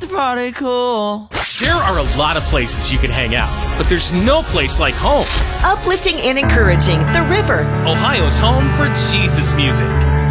the party cool. There are a lot of places you can hang out, but there's no place like home. Uplifting and encouraging, The River. Ohio's home for Jesus music.